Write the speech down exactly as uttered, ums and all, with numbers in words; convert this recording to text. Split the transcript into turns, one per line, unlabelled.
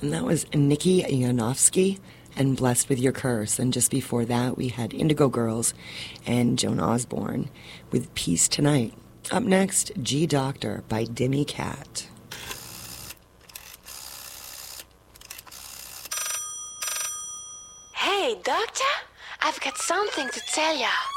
And that was Nikki Yanofsky and Blessed with Your Curse. And just before that, we had Indigo Girls and Joan Osborne with Peace Tonight. Up next, G Doctor by Dimmy Cat.
Hey, Doctor, I've got something to tell ya.